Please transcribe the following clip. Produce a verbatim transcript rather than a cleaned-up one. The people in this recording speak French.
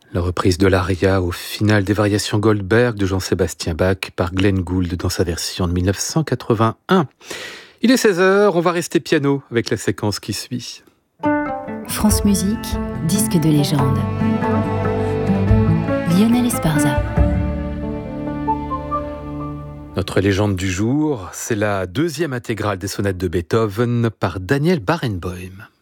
La reprise de l'aria au final des variations Goldberg de Jean-Sébastien Bach par Glenn Gould dans sa version de mille neuf cent quatre-vingt-un. Il est seize heures, on va rester piano avec la séquence qui suit. France Musique, disque de légende. Lionel Esparza. Notre légende du jour, c'est la deuxième intégrale des sonates de Beethoven par Daniel Barenboim.